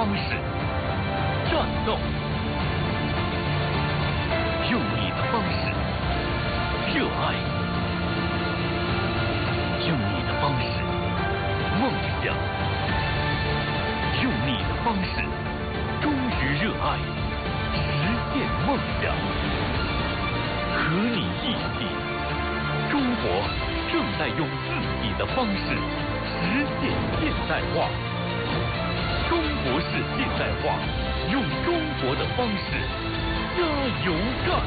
方式战斗，用你的方式热爱，用你的方式梦想，用你的方式忠于热爱，实现梦想。和你一起，中国正在用自己的方式实现现代化。中国式现代化，用中国的方式加油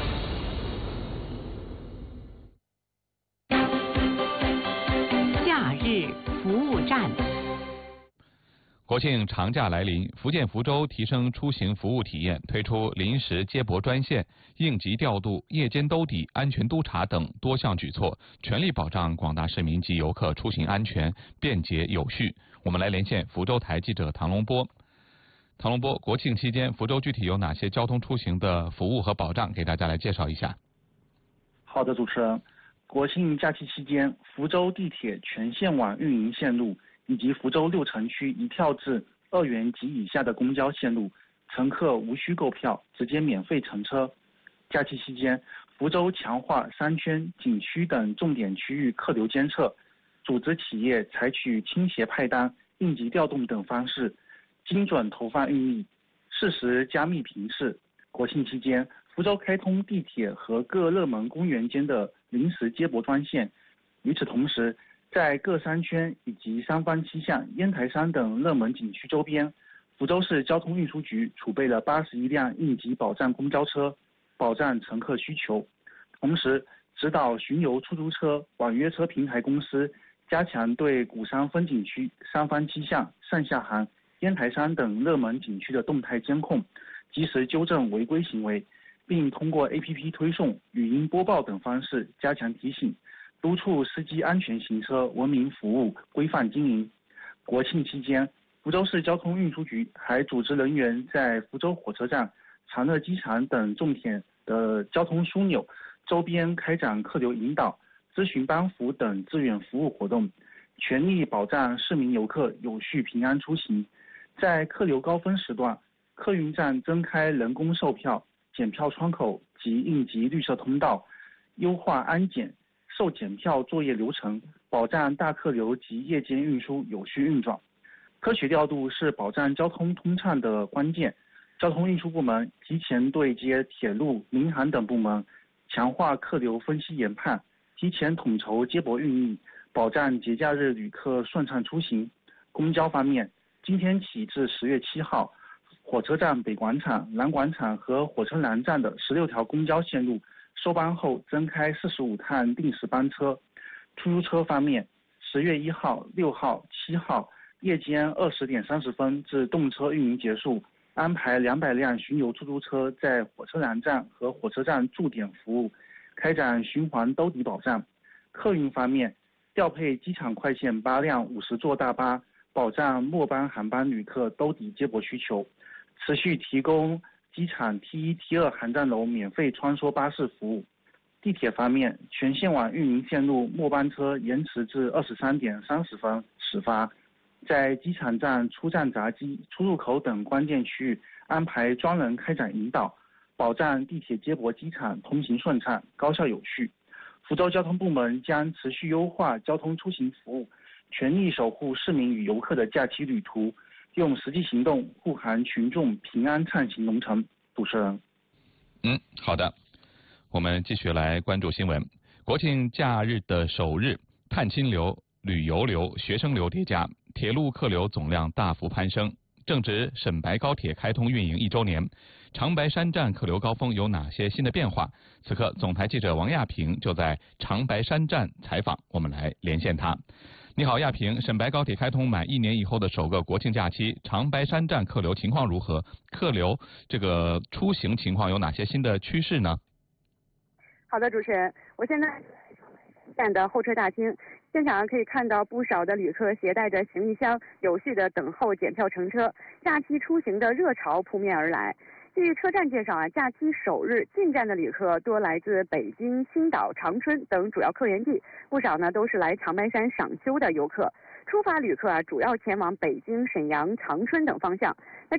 干！ 假日服务站。 国庆长假来临，福建福州提升出行服务体验，推出临时接驳专线、应急调度、夜间兜底、安全督查等多项举措，全力保障广大市民及游客出行安全、便捷有序。我们来连线福州台记者唐龙波。唐龙波，国庆期间福州具体有哪些交通出行的服务和保障？给大家来介绍一下。 好的，主持人，国庆假期期间，福州地铁全线网运营线路以及福州6城区一票制2元及以下的公交线路，乘客无需购票，直接免费乘车。假期期间，福州强化商圈、景区等重点区域客流监测，组织企业采取倾斜派单、应急调动等方式，精准投放运力，适时加密频次。国庆期间，福州开通地铁和各热门公园间的临时接驳专线。与此同时，在各商圈以及三坊七巷、烟台山等热门景区周边，福州市交通运输局储备了81辆应急保障公交车，保障乘客需求。同时，指导巡游出租车、网约车平台公司加强对鼓山风景区、三坊七巷、上下杭、烟台山等热门景区的动态监控，及时纠正违规行为，并通过 APP 推送、语音播报等方式加强提醒，督促司机安全行车、文明服务、规范经营。国庆期间，福州市交通运输局还组织人员在福州火车站、长乐机场等重点的交通枢纽周边开展客流引导、咨询帮扶等志愿服务活动，全力保障市民游客有序平安出行。在客流高峰时段，客运站增开人工售票、检票窗口及应急绿色通道，优化安检、售检票作业流程，保障大客流及夜间运输有序运转。科学调度是保障交通通畅的关键。交通运输部门提前对接铁路、民航等部门，强化客流分析研判，提前统筹接驳运力，保障节假日旅客顺畅出行。公交方面，今天起至10月7号，火车站北广场、南广场和火车南站的16条公交线路收班后增开45趟定时班车。出租车方面，10月1号、6号、7号夜间20点30分至动车运营结束，安排200辆巡游出租车在火车南站和火车站驻点服务，开展循环兜底保障。客运方面，调配机场快线8辆50座大巴，保障末班航班旅客兜底接驳需求，持续提供机场 T1、T2 航站楼免费穿梭巴士服务。地铁方面，全线网运营线路末班车延迟至23点30分始发，在机场站、出站闸机、出入口等关键区域安排专人开展引导，保障地铁接驳机场通行顺畅、高效有序。福州交通部门将持续优化交通出行服务，全力守护市民与游客的假期旅途，用实际行动护航群众平安畅行龙城。主持人。 好的，我们继续来关注新闻。国庆假日的首日，探亲流、旅游流、学生流叠加，铁路客流总量大幅攀升。正值沈白高铁开通运营1周年，长白山站客流高峰有哪些新的变化？此刻，总台记者王亚平就在长白山站采访，我们来连线他。你好，亚平，沈白高铁开通满1年以后的首个国庆假期，长白山站客流情况如何？客流这个出行情况有哪些新的趋势呢？ 好的，主持人，我现在站的候车大厅，现场可以看到不少的旅客携带着行李箱，有序的等候检票乘车，假期出行的热潮扑面而来。据车站介绍假期首日进站的旅客多来自北京、青岛、长春等主要客源地，不少呢都是来长白山赏秋的游客。出发旅客主要前往北京、沈阳、长春等方向。那